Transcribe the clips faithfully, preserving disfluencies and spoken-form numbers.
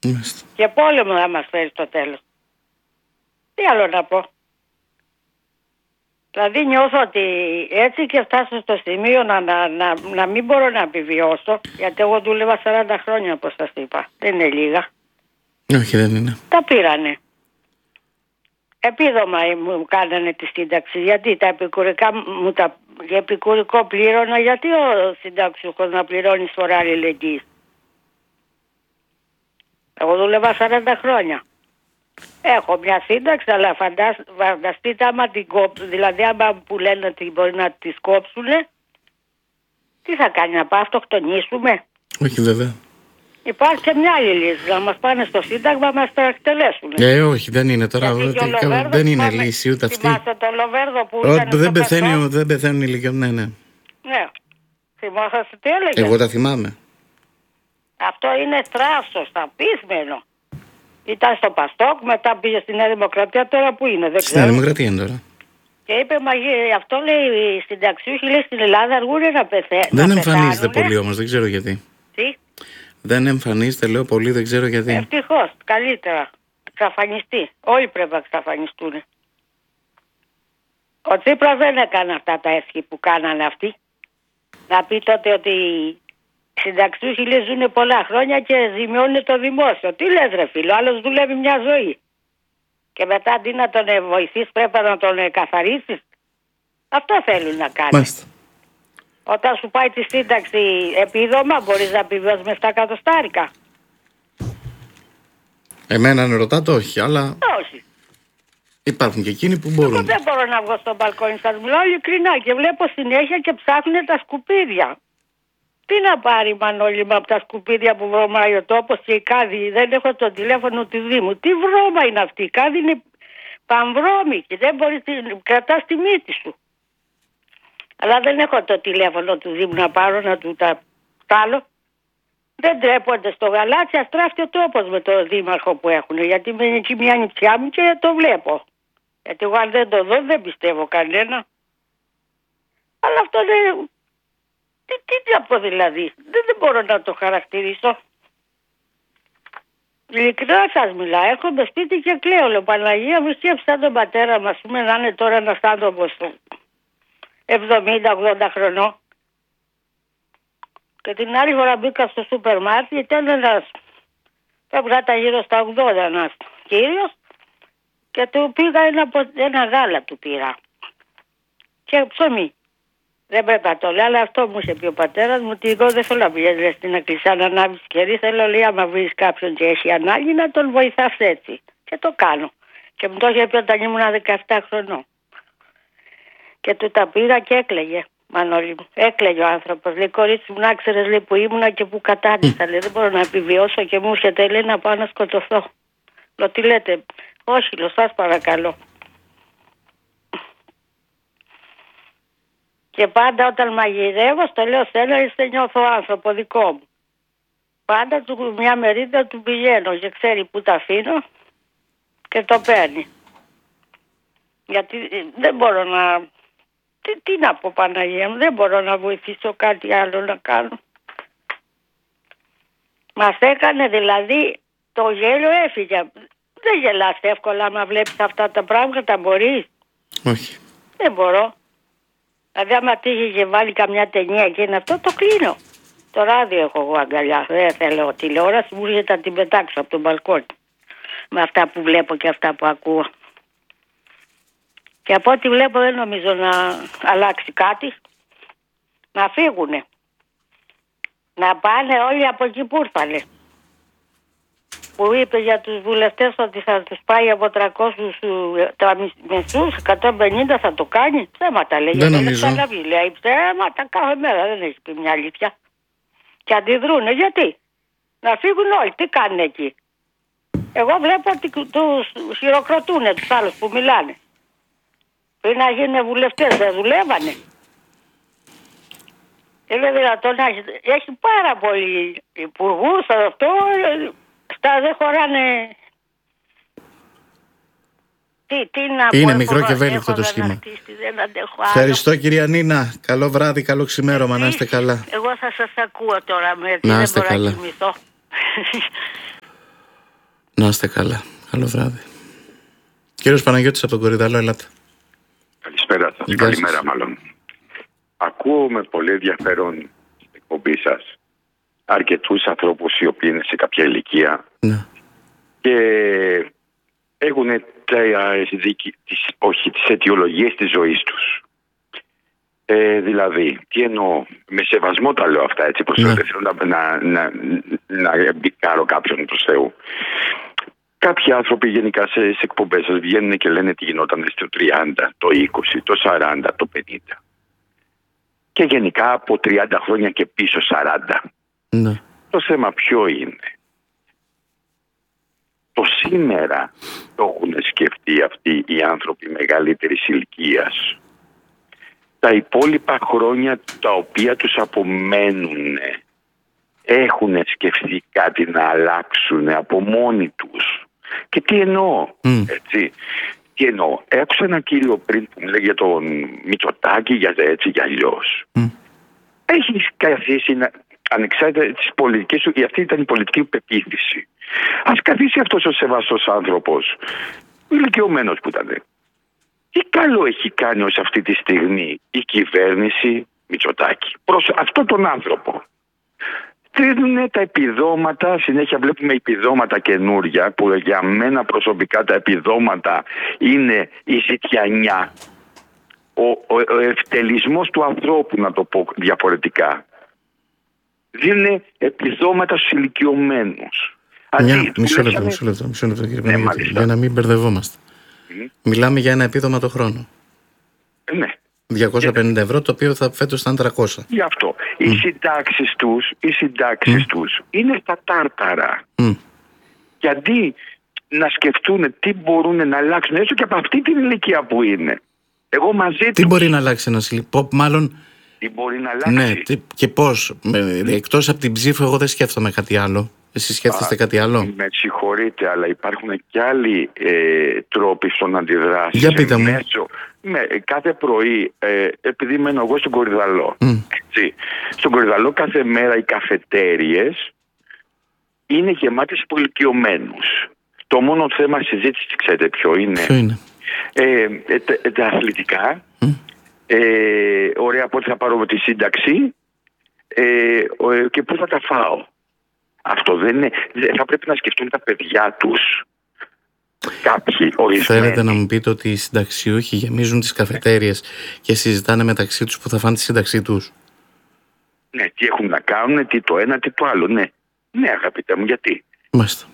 Μάλιστα. Και πόλεμο θα μας φέρει στο τέλος. Τι άλλο να πω. Δηλαδή νιώθω ότι έτσι και φτάσω στο σημείο να, να, να, να μην μπορώ να επιβιώσω, γιατί εγώ δούλευα σαράντα χρόνια, όπως σας είπα. Δεν είναι λίγα. Όχι, δεν είναι. Τα πήρανε. Επίδομα μου κάνανε τη σύνταξη, γιατί τα επικουρικά μου τα επικουρικό πλήρωνα, γιατί ο συνταξιούχος να πληρώνει φορά αλληλεγγύης. Εγώ δούλευα σαράντα χρόνια. Έχω μια σύνταξη, αλλά φαντασ... φανταστείτε άμα την κόψουν, δηλαδή άμα που λένε ότι μπορεί να τις κόψουνε, τι θα κάνει, να πάει αυτοκτονήσουμε? Όχι, βέβαια. Υπάρχει και μια άλλη λύση, να μας πάνε στο Σύνταγμα, μας τα εκτελέσουν. Ε, όχι, δεν είναι τώρα. Ότι, δεν είναι πάμε, λύση ούτε αυτή. Θυμάστε το Λοβέρδο που Ό, ήταν δεν, στο πεθαίνει, δεν πεθαίνουν οι ηλικιωμένοι, ναι, ναι. Ναι. Θυμόσαστε τι έλεγε? Εγώ τα θυμάμαι. Αυτό είναι θράσος, απίσμενο. Ήταν στο Παστόκ, μετά πήγε στη Νέα Δημοκρατία, τώρα που είναι, δεν Στη Νέα ξέρω. Δημοκρατία είναι τώρα. Και είπε, μα αυτό λέει οι συνταξιούχοι, λέει στην Ελλάδα αργούνε να πεθαίνουν. Δεν εμφανίζεται πολύ όμως, δεν ξέρω γιατί. Τι? Δεν εμφανίζεται, λέω πολύ, δεν ξέρω γιατί. Ευτυχώς, καλύτερα. Ξαφανιστεί. Όλοι πρέπει να ξαφανιστούν. Ο Τσίπρας δεν έκανε αυτά τα έσχη που κάνανε αυτοί. Να πει τότε ότι οι συνταξιούχοι λέει ζουν πολλά χρόνια και ζημιώνουν το δημόσιο. Τι λες ρε φίλο, άλλος δουλεύει μια ζωή. Και μετά αντί να τον βοηθήσεις πρέπει να τον καθαρίσεις. Αυτό θέλουν να κάνουν. Μάλιστα. Όταν σου πάει τη σύνταξη επίδομα μπορείς να επιβιώσεις με επτά εκατοστάρικα. Εμένα αν ρωτάτε όχι, αλλά Όχι. υπάρχουν και εκείνοι που μπορούν. Εγώ δεν μπορώ να βγω στο μπαλκόνι, σας μιλάω ειλικρινά και βλέπω συνέχεια και ψάχνουν τα σκουπίδια. Τι να πάρει Μανώλη μου από τα σκουπίδια που βρωμάει ο τόπος και η Κάδη, δεν έχω το τηλέφωνο του Δήμου. Τι βρώμα είναι αυτή, η Κάδη είναι πανβρώμικη, δεν μπορείς, κρατάς τη μύτη σου. Αλλά δεν έχω το τηλέφωνο του Δήμου να πάρω να του τα στάλω. Δεν τρέπονται στο γαλάτσι, αστράφτει ο τόπος με το δήμαρχο που έχουν, γιατί είμαι εκεί μια νηψιά μου και το βλέπω. Γιατί εγώ αν δεν το δω δεν πιστεύω κανένα. Αλλά αυτό είναι... Τι, τι να πω δηλαδή, δεν, δεν μπορώ να το χαρακτηρίσω. Ειλικρινά σας μιλάω, έρχομαι σπίτι και κλαίω. Λέω Παναγία μου, σκέψα τον πατέρα μας, πούμε, να είναι τώρα ένας άνθρωπος εβδομήντα ογδόντα χρονών. Και την άλλη φορά μπήκα στο σούπερ μάρκετ, ήταν ένας, πρέπει να ήταν γύρω στα ογδόντα ένας κύριος και του πήγα ένα, ένα γάλα του πήρα. Και ψωμί. Δεν πρέπει να το λέω, αλλά αυτό μου είχε πει ο πατέρας μου, ότι εγώ δεν θέλω να πηγαίνεις στην εκκλησία να ανάβεις κερί, θέλω λέει άμα βρεις κάποιον και έχει ανάγκη να τον βοηθάς έτσι. Και το κάνω. Και μου το είχε πει όταν ήμουν δεκαεπτά χρονών. Και του τα πήρα και έκλαιγε. Μανώλη μου, έκλαιγε ο άνθρωπος. Λέει κορίτσι μου, να ξέρεις λέει που ήμουνα και που κατάντησα. Λέει δεν μπορώ να επιβιώσω και μου έρχεται λέει να πάω να σκοτωθώ. Λέω τι λέτε, όχι λέω σας παρακαλώ. Και πάντα όταν μαγειρεύω στο λέω στέλνω είστε νιώθω άνθρωπο δικό μου. Πάντα του μια μερίδα του πηγαίνω και ξέρει που τα αφήνω και το παίρνει. Γιατί δεν μπορώ να... Τι, τι να πω Παναγία μου, δεν μπορώ να βοηθήσω κάτι άλλο να κάνω. Μας έκανε δηλαδή το γέλιο έφυγε. Δεν γελάς εύκολα άμα βλέπεις αυτά τα πράγματα, μπορείς? Όχι. Δεν μπορώ. Δηλαδή άμα τύχει και βάλει καμιά ταινία και είναι αυτό, το κλείνω. Το ράδιο έχω εγώ αγκαλιά, δεν θέλω τηλεόραση, μου έρχεται να την πετάξω από τον μπαλκόνι. Με αυτά που βλέπω και αυτά που ακούω. Και από ό,τι βλέπω δεν νομίζω να αλλάξει κάτι. Να φύγουνε. Να πάνε όλοι από εκεί που ήρθανε. Που είπε για τους βουλευτές ότι θα τους πάει από τριακόσιους μισούς, εκατόν πενήντα θα το κάνει. Ψέματα λέει. Δεν νομίζω. Λέει ψέματα κάθε μέρα, δεν έχει πει μια αλήθεια. Και αντιδρούνε γιατί. Να φύγουν όλοι, τι κάνουν εκεί. Εγώ βλέπω ότι τους χειροκροτούν τους άλλους που μιλάνε. Πριν να γίνουν βουλευτές δεν δουλεύανε. Είναι δυνατόν να έχει, έχει πάρα πολλοί υπουργούς, αυτό, στα δεν χωράνε. Τι, τι να είναι πω, μικρό έχω, και ευέλικτο έχω το σχήμα. Ευχαριστώ κυρία Νίνα. Καλό βράδυ, καλό ξημέρωμα, να είστε καλά. Εγώ θα σας ακούω τώρα, με να είστε καλά. Να είστε καλά. Καλό βράδυ. Κύριος Παναγιώτης από τον Κορυδαλό, ελάτε. Καλησπέρα σας. Καλημέρα σας. Μάλλον. Ακούω με πολύ ενδιαφέρον στην εκπομπή σας αρκετούς ανθρώπους οι οποίοι είναι σε κάποια ηλικία, ναι, και έχουν τις, όχι, τις αιτιολογίες της ζωής τους. Ε, δηλαδή, τι εννοώ, με σεβασμό τα λέω αυτά, έτσι, προς ναι. θέλω να, να, να, να εμπικάρω κάποιον προς Θεού. Κάποιοι άνθρωποι γενικά σε, σε εκπομπές σας βγαίνουν και λένε τι γινόταν στο τριάντα, το είκοσι, το σαράντα, το πενήντα. Και γενικά από τριάντα χρόνια και πίσω σαράντα. Ναι. Το θέμα ποιο είναι? Το σήμερα το έχουν σκεφτεί αυτοί οι άνθρωποι μεγαλύτερης ηλικίας. Τα υπόλοιπα χρόνια τα οποία τους απομένουν έχουν σκεφτεί κάτι να αλλάξουν από μόνοι τους. Και τι εννοώ, mm. έτσι, τι εννοώ. Άκουσα ένα κύριο πριν που μου λέγε για τον Μητσοτάκη, για έτσι, για αλλιώς. Mm. Έχει καθίσει να... ανεξάρτητα της πολιτικής του, γιατί αυτή ήταν η πολιτική πεποίθηση. Ας καθίσει αυτός ο σεβαστός άνθρωπος, ηλικιωμένος που ήταν. Τι καλό έχει κάνει ως αυτή τη στιγμή η κυβέρνηση Μητσοτάκη προς αυτόν τον άνθρωπο? Τρίνουν τα επιδόματα, συνέχεια βλέπουμε επιδόματα καινούρια, που για μένα προσωπικά τα επιδόματα είναι η ζητιανιά. Ο, ο, ο ευτελισμός του ανθρώπου, να το πω διαφορετικά. Δίνουν επιδόματα στους ηλικιωμένους. Μια, μισό λεπτό, μισό λεπτό, μισό λεπτό κύριε Παναγιώτη, για να μην μπερδευόμαστε. Mm. Μιλάμε για ένα επίδομα το χρόνο. Ναι. διακόσια πενήντα ευρώ, το οποίο θα φέτος θα είναι τριακόσια. Γι' αυτό. Mm. Οι συντάξεις τους, οι συντάξεις mm. τους είναι στα τάρταρα. Mm. Και αντί να σκεφτούν τι μπορούν να αλλάξουν, έστω και από αυτή την ηλικία που είναι. Εγώ μαζί τι τους... μπορεί να αλλάξει ένας ηλικιωμένος, μάλλον... Τι μπορεί να αλλάξει. Ναι, τι, και πώς. Εκτός από την ψήφο, εγώ δεν σκέφτομαι κάτι άλλο. Εσείς σκέφτεστε Α, κάτι άλλο? Με συγχωρείτε, αλλά υπάρχουν και άλλοι ε, τρόποι στο να αντιδράσει. Για πείτε μου. Μέσω, με, κάθε πρωί, ε, επειδή μένω εγώ στον Κορυδαλό, mm. έτσι, στον Κορυδαλό κάθε μέρα οι καφετέριες είναι γεμάτες από ηλικιωμένους. Το μόνο θέμα συζήτηση, ξέρετε ποιο είναι? Ποιο είναι? Ε, ε, τα, τα αθλητικά. Mm. Ε, ωραία, πότε θα πάρω τη σύνταξη ε, ε, και πού θα τα φάω. Αυτό δεν είναι. Θα πρέπει να σκεφτούν τα παιδιά τους. Κάποιοι ορισμένοι. Θέλετε να μου πείτε ότι οι συνταξιούχοι γεμίζουν τις καφετέριες και συζητάνε μεταξύ τους που θα φάνε τη σύνταξή τους? Ναι, τι έχουν να κάνουν, τι το ένα, τι το άλλο. Ναι, ναι αγαπητέ μου, γιατί? Μάλιστα.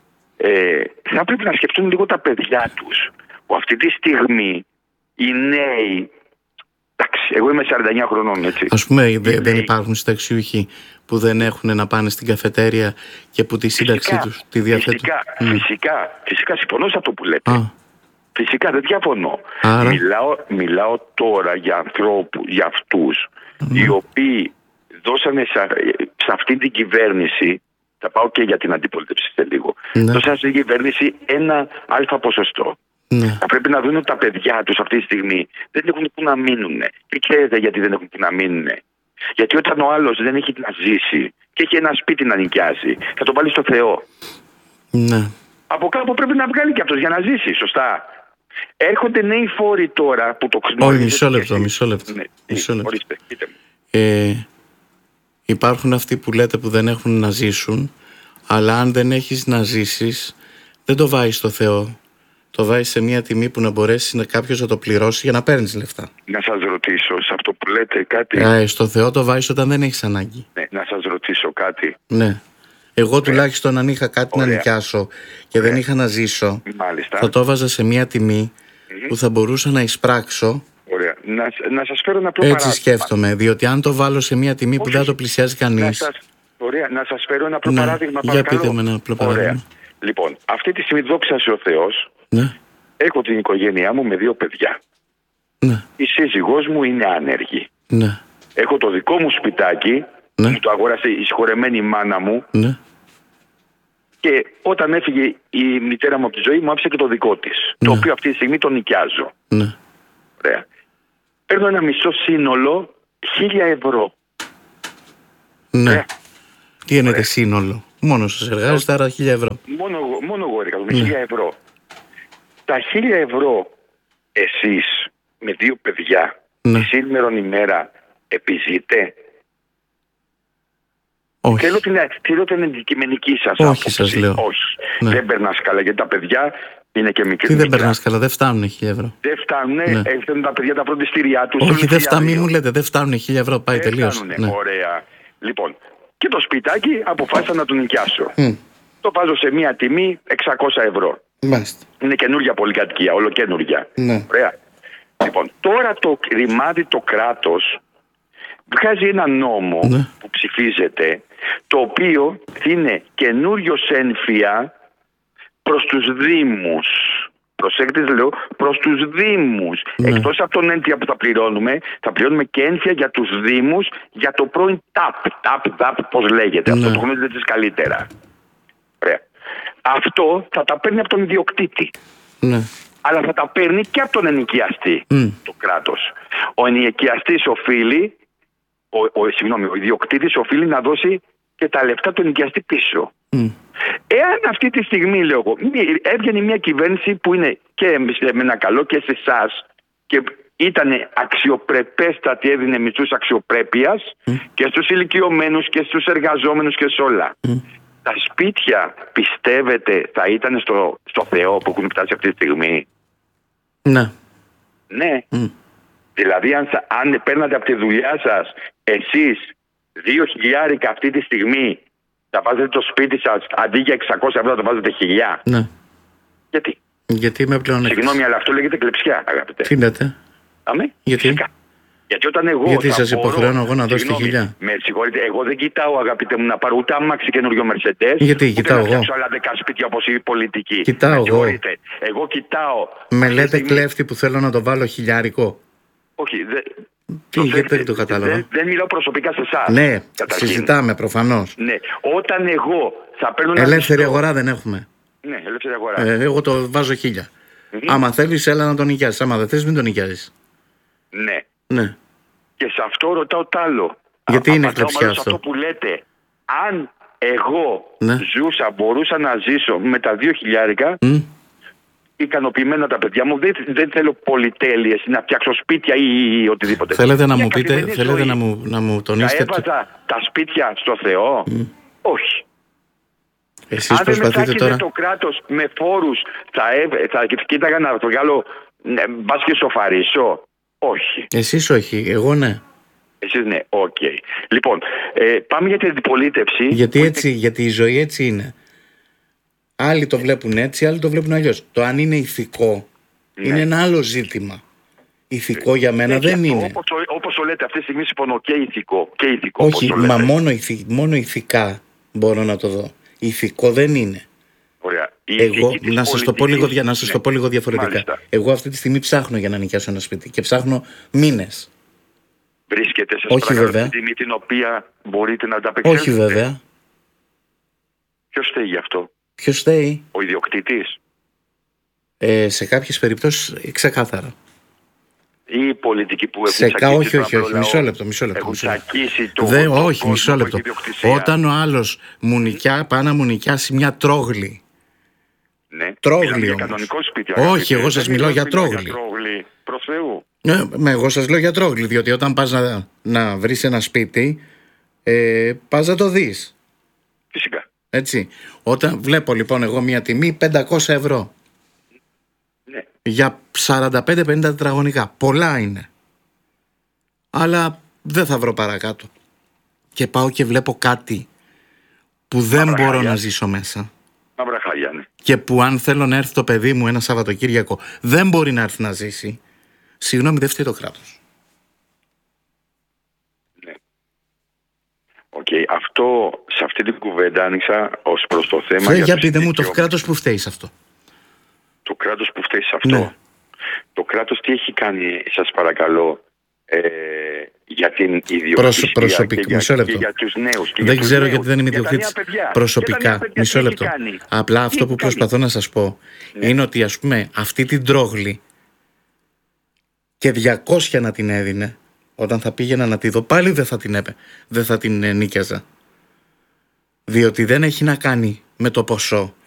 Ε, θα πρέπει να σκεφτούν λίγο τα παιδιά τους. Που αυτή τη στιγμή οι νέοι. Εντάξει, εγώ είμαι σαράντα εννιά χρονών, έτσι. Ας πούμε, δε, δεν υπάρχουν συνταξιούχοι που δεν έχουν να πάνε στην καφετέρια και που τη σύνταξή τους τη διαθέτουν? Φυσικά, mm. φυσικά, φυσικά συμφωνώ σε αυτό που λέτε. Α. Φυσικά, δεν διαφωνώ. Άρα... Μιλάω, μιλάω τώρα για ανθρώπους, για αυτούς, mm. οι οποίοι δώσανε σε, σε αυτή την κυβέρνηση, θα πάω και για την αντιπολίτευση σε λίγο, mm. δώσανε στην κυβέρνηση ένα αλφα ποσοστό. Ναι. Θα πρέπει να δουν τα παιδιά τους αυτή τη στιγμή. Δεν έχουν που να μείνουν. Και ξέρετε γιατί δεν έχουν που να μείνουν? Γιατί όταν ο άλλος δεν έχει να ζήσει και έχει ένα σπίτι να νοικιάσει, θα το βάλει στο Θεό. Ναι. Από κάπου πρέπει να βγάλει και αυτός για να ζήσει, σωστά. Έρχονται νέοι φόροι τώρα που το γνωρίζετε. Όχι, μισό λεπτό, μισό λεπτό. Ναι, μισό λεπτό. Ορίστε, πείτε μου. Ε, υπάρχουν αυτοί που λέτε που δεν έχουν να ζήσουν, αλλά αν δεν έχεις να ζήσεις, δεν το βάζεις στο Θεό. Το βάζεις σε μια τιμή που να μπορέσει να κάποιος να το πληρώσει για να παίρνεις λεφτά. Να σας ρωτήσω, σε αυτό που λέτε κάτι. Ε, στο Θεό το βάζεις όταν δεν έχεις ανάγκη. Ναι, να σας ρωτήσω κάτι. Ναι. Εγώ τουλάχιστον αν είχα κάτι Ωραία. να νοικιάσω και Ωραία. δεν είχα να ζήσω, Μάλιστα. θα το έβαζα σε μια τιμή mm-hmm. που θα μπορούσα να εισπράξω. Ωραία. Να, να σας φέρω ένα απλό Έτσι παράδειγμα. σκέφτομαι, διότι αν το βάλω σε μια τιμή Όχι. που δεν το πλησιάζει κανείς. Να σας, ωραία, να σας φέρω ένα απλό ναι. παράδειγμα. Για παρακαλώ. πείτε με ένα απλό παράδειγμα. Ωραία. Λοιπόν, αυτή τη στιγμή δόξα σε ο Θεός. Ναι. Έχω την οικογένειά μου με δύο παιδιά. Ναι. Η σύζυγός μου είναι άνεργη. Ναι. Έχω το δικό μου σπιτάκι, ναι. μου το αγόρασε η συγχωρεμένη μάνα μου. Ναι. Και όταν έφυγε η μητέρα μου από τη ζωή μου, άφησε και το δικό της. Ναι. Το οποίο αυτή τη στιγμή το νοικιάζω. Ναι. Ωραία. Παίρνω ένα μισό σύνολο χίλια ευρώ. Ναι. Ωραία. Τι εννοείται σύνολο? Μόνο σας εργάζεστε, άρα χίλια ευρώ. Μόνο, μόνο εγώ εργάζομαι, χίλια ευρώ. Τα χίλια ευρώ εσείς με δύο παιδιά Ναι. τη σήμερον ημέρα επιζείτε. Όχι. Θέλω την, θέλω την αντικειμενική σας Όχι, άποψη. σας λέω. Όχι. Ναι. Δεν περνάς καλά γιατί τα παιδιά είναι και μικρή. Τι δεν περνάς καλά, δεν φτάνουν χίλια ευρώ. Δεν φτάνουν, Ναι. έφτανουν τα παιδιά τα φροντιστήριά τους. Όχι, στον δεν φτάνουν, μην νηφιάδιο. μου λέτε, δεν φτάνουν χίλια ευρώ, πάει Δεν τελείως. φτάνουνε. Ναι. Ωραία. Λοιπόν, και το σπιτάκι αποφάσισα να το νοικιάσω. Μμ. Το βάζω σε μία τιμή εξακόσια ευρώ. Μάλιστα. Είναι καινούργια πολυκατοικία, ολοκένουργια. Ναι. Ωραία. Λοιπόν, τώρα το ρημάδι το κράτος βγάζει ένα νόμο Ναι. που ψηφίζεται, το οποίο είναι καινούριο ένφια προς τους Δήμους. Προσέξτε, λέω, προς τους Δήμους. Ναι. Εκτός από τον ένφια που θα πληρώνουμε, θα πληρώνουμε και ένφια για τους Δήμους, για το πρώην ΤΑΠ. ΤΑΠ, ΤΑΠ, πώς λέγεται. Ναι. Αυτό το γνωρίζετε εσείς καλύτερα. Ωραία. Αυτό θα τα παίρνει από τον ιδιοκτήτη. Ναι. Αλλά θα τα παίρνει και από τον ενοικιαστή Μμ. το κράτος. Ο ενοικιαστής οφείλει, ο, ο, συγγνώμη, ο ιδιοκτήτης οφείλει να δώσει και τα λεφτά του ενοικιαστή πίσω. Μμ. Εάν αυτή τη στιγμή, λέω εγώ, μη- έβγαινε μια κυβέρνηση που είναι και σε ένα καλό και σε εσάς και ήταν αξιοπρεπέστατη, έδινε μισθούς αξιοπρέπειας και στους ηλικιωμένους και στους εργαζόμενους και σε όλα. Τα σπίτια, πιστεύετε, θα ήταν στο, στο Θεό που έχουν φτάσει αυτή τη στιγμή? Ναι. Ναι. Μμ. Δηλαδή αν, σα- αν παίρνατε από τη δουλειά σας εσείς δύο χιλιάρικα αυτή τη στιγμή, θα βάζετε το σπίτι σας αντί για εξακόσια ευρώ, θα βάζετε χιλιά. Ναι. Γιατί? Γιατί με πλέον. Συγγνώμη, αλλά αυτό λέγεται κλεψιά, αγαπητέ. Τι λέτε? Αμέ. Γιατί? Φυσικά. Γιατί όταν εγώ. Γιατί θα σας μπορώ- υποχρεώνω εγώ να δώσετε Συγγνώμη, χιλιά. Με συγχωρείτε, εγώ δεν κοιτάω, αγαπητέ μου, να πάρω ούτε αμάξι καινούριο Mercedes. Γιατί ούτε κοιτάω να εγώ. φτιάξω άλλα δέκα σπίτια όπως οι πολιτικοί. Κοιτάω Με εγώ. συγχωρείτε. Εγώ κοιτάω. Με αυτή τη λέτε στιγμή- κλέφτη που θέλω να το βάλω χιλιάρικο. Όχι, δεν. Τι, γιατί δεν το κατάλαβα. Δεν, δεν μιλάω προσωπικά σε εσά. Ναι, συζητάμε προφανώς. Ναι, όταν εγώ θα παίρνω ένα Ελεύθερη μισθό- αγορά δεν έχουμε. Ναι, ελεύθερη αγορά. Ε, εγώ το βάζω χίλια. Άμα θέλεις, έλα να τον νοικιάσεις. Άμα δεν θες, μην τον νοικιάζεις. Ναι. Ναι. Και σε αυτό ρωτάω τ' άλλο. Γιατί Α, είναι απαντάω κλεψιά μάλλον σε αυτό? αυτό που λέτε. Αν εγώ Ναι. ζούσα, μπορούσα να ζήσω με τα δύο χιλιάρικα, Μμ. ικανοποιημένα τα παιδιά μου, δεν, δεν θέλω πολυτέλειες, να φτιάξω σπίτια ή, ή, ή οτιδήποτε. Θέλετε να Μια μου πείτε, καθημερινή θέλετε ζωή. να μου, να μου Θα τονίσετε. έβαζα τα σπίτια στο Θεό? Όχι. Εσείς Αν δεν με προσπαθείτε τσάκιζε τώρα. το κράτος με φόρους, θα, έβ, θα κοίταγα να το βγάλω, ναι, μπας και σοφαρίσω? Όχι. Εσείς όχι, εγώ ναι. Εσείς ναι, οκ. Λοιπόν, ε, πάμε για την αντιπολίτευση. Γιατί που έτσι, γιατί η ζωή έτσι είναι. Άλλοι το βλέπουν έτσι, άλλοι το βλέπουν αλλιώς. Το αν είναι ηθικό Ναι. είναι ένα άλλο ζήτημα. Ηθικό για μένα είναι. δεν είναι. Όπως, το- όπως το λέτε, αυτή τη στιγμή συμφωνώ και ηθικό. Και ηθικό όπως Όχι, το μα λέτε. μόνο, ηθι, μόνο ηθικά μπορώ να το δω. Ηθικό δεν είναι. Ωραία. Η Εγώ, ηθική της να σας το πω λίγο, πολιτικής- δια- να σας ναι. το πω λίγο διαφορετικά. Μάλιστα. Εγώ αυτή τη στιγμή ψάχνω για να νοικιάσω ένα σπίτι και ψάχνω μήνες. Βρίσκεται σε Όχι, βέβαια. την τιμή την οποία μπορείτε να ανταπεξέλθετε. Όχι βέβαια. Ποιος φταίει γι' αυτό? Ποιος φταίει? Ο ιδιοκτήτης Ε, σε κάποιες περιπτώσεις ε, ξεκάθαρα. ή οι πολιτικοί που έχουν Σε κα... τσακίσει όχι, τον όχι, απλό όχι. λαό? Μισό λεπτό, μισό λεπτό. Έχουν μισό λεπτό. τσακίσει το, Δεν, τον όχι, κόσμο μισό που λεπτό. έχει ιδιοκτησία. Όταν ο άλλος μου νοικιά, πάει να μου νοικιάσει μια τρόγλη. Ναι. Τρόγλι Μιλάμε για όμως. κανονικό σπίτι. Όχι, αγαπητέ. εγώ σας Δεν μιλάω για μιλάω τρόγλι. τρόγλι. Προς Θεού. Ε, με, εγώ σας λέω για τρόγλη, διότι όταν πας να, να βρεις ένα σπίτι, ε, πας να το δεις. Φυσικά. Έτσι. Όταν βλέπω λοιπόν εγώ μια τιμή πεντακόσια ευρώ Ναι. για σαράντα πέντε πενήντα τετραγωνικά. Πολλά είναι. Αλλά δεν θα βρω παρακάτω. Και πάω και βλέπω κάτι που δεν Μαύρα μπορώ χάλια. να ζήσω μέσα. Μαύρα χάλια, ναι. Και που αν θέλω να έρθει το παιδί μου ένα Σαββατοκύριακο δεν μπορεί να έρθει να ζήσει. Συγγνώμη, δεν φταίει το κράτος. Ναι. Οκ, αυτό, σε αυτή την κουβέντα άνοιξα ως προς το θέμα. Ε, για τους πείτε μου το δικαιώματα. κράτος που φταίει σε αυτό. Το κράτος που φταίει σε αυτό. Ναι. Το κράτος τι έχει κάνει, σας παρακαλώ, ε, για την ιδιοκτησία Προσω- προσωπικ- και, για, μισό λεπτό. και για τους νέους. Και Δεν για τους ξέρω νέους, γιατί δεν είμαι για τα ιδιοκτήτης. νέα παιδιά. Και τα Προσωπικά, νέα παιδιά μισό τι έχει λεπτό. κάνει. Απλά Τι αυτό έχει που κάνει. προσπαθώ να σας πω Ναι. είναι ότι ας πούμε αυτή την τρόγλη και διακόσια να την έδινε, όταν θα πήγαινα να τη δω πάλι δεν θα την έπαι, δεν θα την ε, νίκιαζα. Διότι δεν έχει να κάνει με το ποσό.